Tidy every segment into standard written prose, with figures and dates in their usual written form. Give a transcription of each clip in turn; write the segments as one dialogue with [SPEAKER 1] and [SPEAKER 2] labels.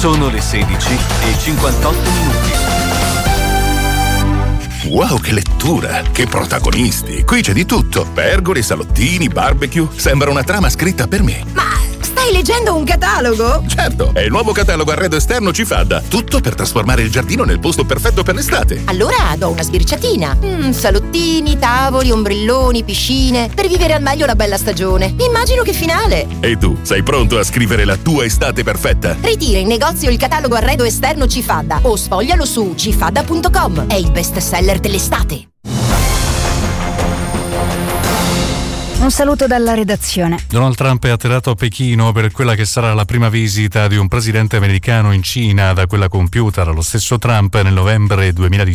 [SPEAKER 1] Sono le 16:58.
[SPEAKER 2] Wow, che lettura! Che protagonisti! Qui c'è di tutto. Pergole, salottini, barbecue. Sembra una trama scritta per me.
[SPEAKER 3] Ma stai leggendo un catalogo?
[SPEAKER 2] Certo, è il nuovo catalogo arredo esterno Cifadda. Tutto per trasformare il giardino nel posto perfetto per l'estate.
[SPEAKER 3] Allora do una sbirciatina. Salottini, tavoli, ombrelloni, piscine. Per vivere al meglio la bella stagione. Immagino che finale.
[SPEAKER 2] E tu, sei pronto a scrivere la tua estate perfetta?
[SPEAKER 3] Ritira in negozio il catalogo arredo esterno Cifadda o sfoglialo su cifadda.com. È il best seller dell'estate.
[SPEAKER 4] Un saluto dalla redazione.
[SPEAKER 5] Donald Trump è atterrato a Pechino per quella che sarà la prima visita di un presidente americano in Cina da quella compiuta dallo stesso Trump nel novembre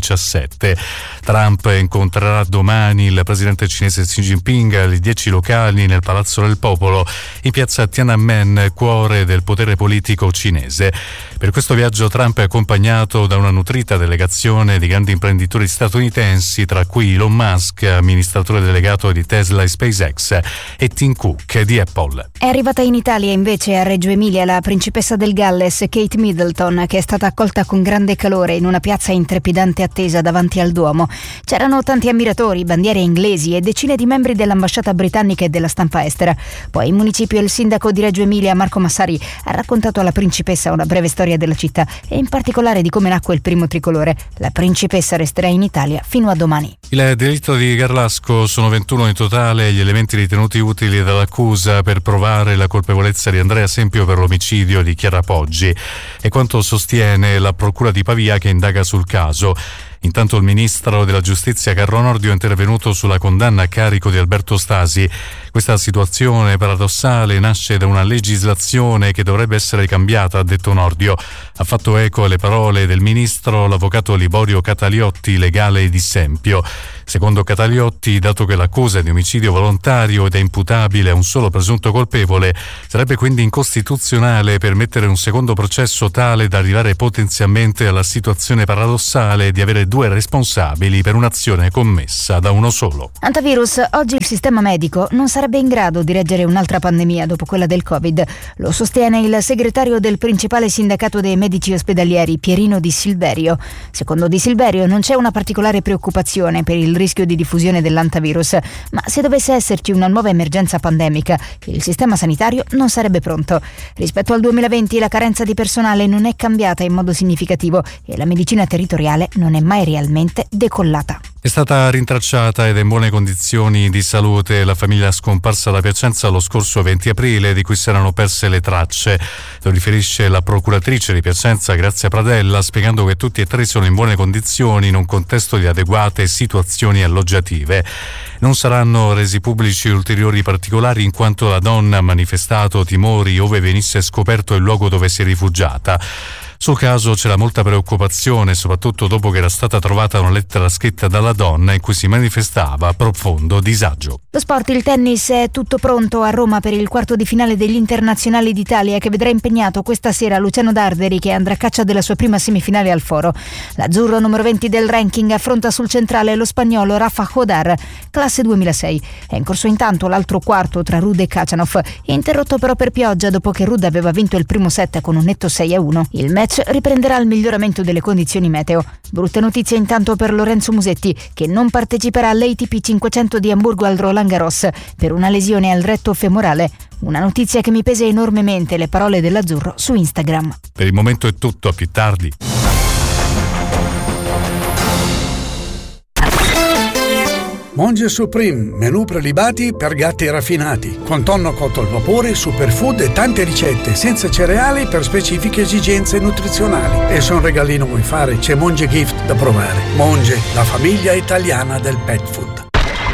[SPEAKER 5] 2017. Trump incontrerà domani il presidente cinese Xi Jinping alle 10 locali nel Palazzo del Popolo in piazza Tiananmen, cuore del potere politico cinese. Per questo viaggio Trump è accompagnato da una nutrita delegazione di grandi imprenditori statunitensi, tra cui Elon Musk, amministratore delegato di Tesla e SpaceX, e Tim Cook di Apple.
[SPEAKER 4] È arrivata in Italia invece a Reggio Emilia la principessa del Galles Kate Middleton, che è stata accolta con grande calore in una piazza in trepidante attesa davanti al Duomo. C'erano tanti ammiratori, bandiere inglesi e decine di membri dell'ambasciata britannica e della stampa estera. Poi in municipio il sindaco di Reggio Emilia Marco Massari ha raccontato alla principessa una breve storia della città e in particolare di come nacque il primo tricolore. La principessa resterà in Italia fino a domani.
[SPEAKER 5] Il delitto di Garlasco: sono 21 in totale gli elementi ritenuti utili dall'accusa per provare la colpevolezza di Andrea Sempio per l'omicidio di Chiara Poggi. E quanto sostiene la procura di Pavia, che indaga sul caso. Intanto il ministro della giustizia Carlo Nordio è intervenuto sulla condanna a carico di Alberto Stasi. Questa situazione paradossale nasce da una legislazione che dovrebbe essere cambiata, ha detto Nordio. Ha fatto eco alle parole del ministro l'avvocato Liborio Cataliotti, legale di Sempio. Secondo Cataliotti, dato che l'accusa di omicidio volontario ed è imputabile a un solo presunto colpevole, sarebbe quindi incostituzionale permettere un secondo processo tale da arrivare potenzialmente alla situazione paradossale di avere due responsabili per un'azione commessa da uno solo.
[SPEAKER 4] Antivirus: oggi il sistema medico non sarebbe in grado di reggere un'altra pandemia dopo quella del Covid. Lo sostiene il segretario del principale sindacato dei medici ospedalieri, Pierino Di Silverio. Secondo Di Silverio non c'è una particolare preoccupazione per il rischio di diffusione dell'antivirus, ma se dovesse esserci una nuova emergenza pandemica, il sistema sanitario non sarebbe pronto. Rispetto al 2020 la carenza di personale non è cambiata in modo significativo e la medicina territoriale non è mai realmente decollata.
[SPEAKER 5] È stata rintracciata ed è in buone condizioni di salute la famiglia scomparsa da Piacenza lo scorso 20 aprile, di cui si erano perse le tracce. Lo riferisce la procuratrice di Piacenza, Grazia Pradella, spiegando che tutti e tre sono in buone condizioni in un contesto di adeguate situazioni alloggiative. Non saranno resi pubblici ulteriori particolari in quanto la donna ha manifestato timori ove venisse scoperto il luogo dove si è rifugiata. Sul caso c'era molta preoccupazione, soprattutto dopo che era stata trovata una lettera scritta dalla donna in cui si manifestava profondo disagio.
[SPEAKER 4] Lo sport: il tennis è tutto pronto a Roma per il quarto di finale degli internazionali d'Italia, che vedrà impegnato questa sera Luciano Darderi, che andrà a caccia della sua prima semifinale al Foro. L'azzurro, numero 20 del ranking, affronta sul centrale lo spagnolo Rafa Jodar, classe 2006. È in corso intanto l'altro quarto tra Ruud e Khachanov, interrotto però per pioggia dopo che Ruud aveva vinto il primo set con un netto 6-1. Il match riprenderà il miglioramento delle condizioni meteo. Brutte notizie intanto per Lorenzo Musetti, che non parteciperà all'ATP 500 di Amburgo al Roland Garros per una lesione al retto femorale. Una notizia che mi pesa enormemente, le parole dell'azzurro su Instagram.
[SPEAKER 5] Per il momento è tutto, a più tardi.
[SPEAKER 6] Monge Supreme, menù prelibati per gatti raffinati, con tonno cotto al vapore, superfood e tante ricette senza cereali per specifiche esigenze nutrizionali. E se un regalino vuoi fare, c'è Monge Gift da provare. Monge, la famiglia italiana del pet food.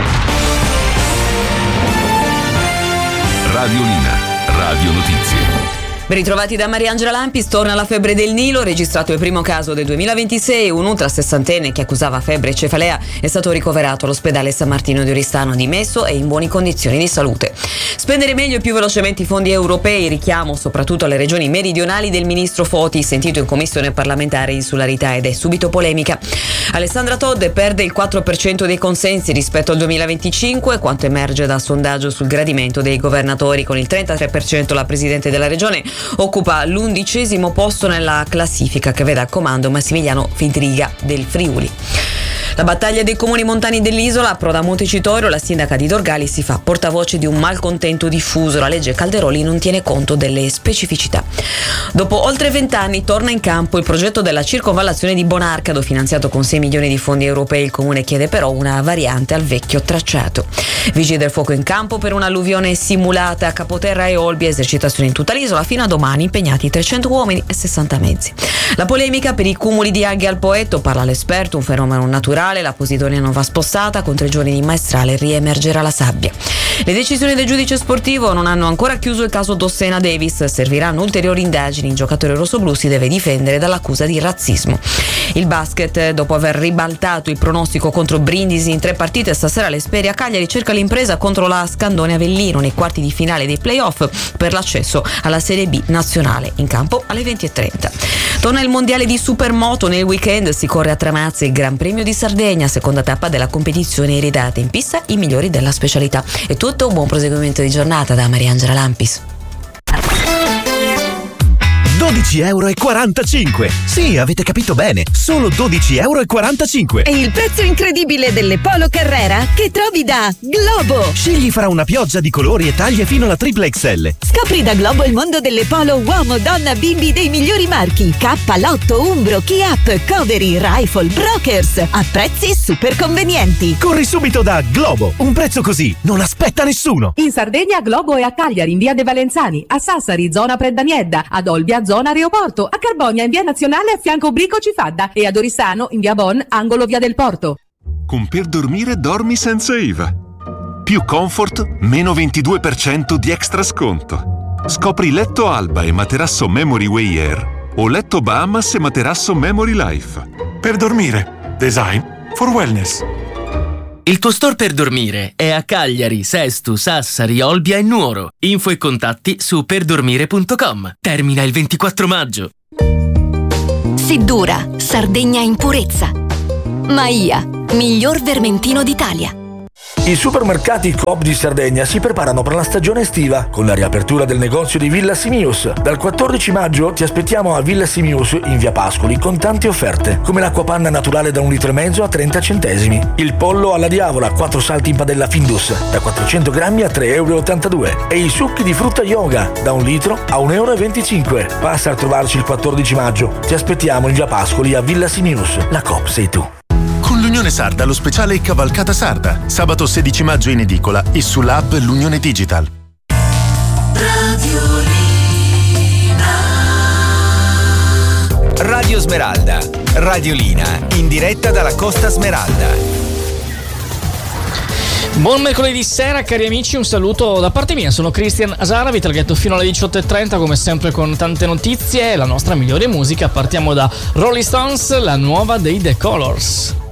[SPEAKER 1] Radiolina, Radio Notizie.
[SPEAKER 7] Ben ritrovati da Mariangela Lampis. Torna la febbre del Nilo, registrato il primo caso del 2026. Un ultrasessantenne che accusava febbre e cefalea è stato ricoverato all'ospedale San Martino di Oristano, dimesso e in buone condizioni di salute. Spendere meglio e più velocemente i fondi europei, richiamo soprattutto alle regioni meridionali del ministro Foti, sentito in commissione parlamentare insularità, ed è subito polemica. Alessandra Todde perde il 4% dei consensi rispetto al 2025, quanto emerge dal sondaggio sul gradimento dei governatori. Con il 33% la presidente della regione occupa l'11° posto nella classifica che vede al comando Massimiliano Fedriga del Friuli. La battaglia dei comuni montani dell'isola approda a Montecitorio. La sindaca di Dorgali si fa portavoce di un malcontento diffuso. La legge Calderoli non tiene conto delle specificità. Dopo oltre 20 anni torna in campo il progetto della circonvallazione di Bonarcado, finanziato con 6 milioni di fondi europei. Il comune chiede però una variante al vecchio tracciato. Vigili del fuoco in campo per un'alluvione simulata a Capoterra e Olbia, esercitazioni in tutta l'isola. Fino a domani impegnati 300 uomini e 60 mezzi. La polemica per i cumuli di alghe al Poetto, parla l'esperto, un fenomeno naturale. La Posidonia non va spostata, con 3 giorni di maestrale riemergerà la sabbia. Le decisioni del giudice sportivo non hanno ancora chiuso il caso Dossena Davis, serviranno ulteriori indagini. Il giocatore rossoblu si deve difendere dall'accusa di razzismo. Il basket, dopo aver ribaltato il pronostico contro Brindisi in 3 partite, stasera l'Esperia Cagliari cerca l'impresa contro la Scandone Avellino nei quarti di finale dei playoff per l'accesso alla Serie B nazionale. In campo alle 20:30. Torna il mondiale di Supermoto. Nel weekend si corre a Tramazze il Gran Premio di Sardegna, seconda tappa della competizione, iridata in pista i migliori della specialità. È tutto, un buon proseguimento di giornata da Mariangela Lampis.
[SPEAKER 8] 12,45 €. Sì, avete capito bene, solo 12,45 €.
[SPEAKER 9] E il prezzo incredibile delle Polo Carrera che trovi da Globo.
[SPEAKER 8] Scegli fra una pioggia di colori e taglie fino alla triple XL.
[SPEAKER 9] Scopri da Globo il mondo delle Polo uomo, donna, bimbi dei migliori marchi: K, Lotto, Umbro, Ki-Up, Covery, Rifle, Brokers, a prezzi super convenienti.
[SPEAKER 8] Corri subito da Globo, un prezzo così non aspetta nessuno.
[SPEAKER 10] In Sardegna Globo è a Cagliari in via De Valenzani, a Sassari zona Preddaniedda, ad Olbia zona Aeroporto, a Carbonia in via Nazionale a fianco Brico Cifadda e ad Oristano in via Bon, angolo via del Porto.
[SPEAKER 11] Con Per Dormire dormi senza IVA. Più comfort, meno 22% di extra sconto. Scopri letto Alba e materasso Memory Way Air o letto Bahamas e materasso Memory Life.
[SPEAKER 12] Per Dormire, design for wellness.
[SPEAKER 13] Il tuo store per dormire è a Cagliari, Sesto, Sassari, Olbia e Nuoro. Info e contatti su perdormire.com. Termina il 24 maggio.
[SPEAKER 14] Siddura, Sardegna in purezza. Maia, miglior vermentino d'Italia.
[SPEAKER 15] I supermercati Coop di Sardegna si preparano per la stagione estiva con la riapertura del negozio di Villa Simius. Dal 14 maggio ti aspettiamo a Villa Simius in via Pascoli con tante offerte, come l'acquapanna naturale da 1,5 litri a 30 centesimi, il pollo alla diavola 4 salti in padella Findus da 400 grammi a 3,82 € e i succhi di frutta yoga da 1 litro a 1,25 €. Passa a trovarci il 14 maggio. Ti aspettiamo in via Pascoli a Villa Simius. La Coop sei tu.
[SPEAKER 16] Con l'Unione Sarda lo speciale Cavalcata Sarda, sabato 16 maggio in edicola e sull'app L'Unione Digital.
[SPEAKER 17] Radio Smeralda, Radiolina, in diretta dalla Costa Smeralda.
[SPEAKER 18] Buon mercoledì sera cari amici, un saluto da parte mia, sono Cristian Asara, vi traghetto fino alle 18:30 come sempre con tante notizie e la nostra migliore musica. Partiamo da Rolling Stones, la nuova dei The Colors.